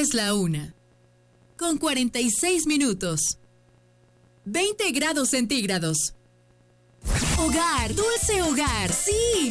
Es la 1:46. 20 grados centígrados. Hogar, dulce hogar, sí.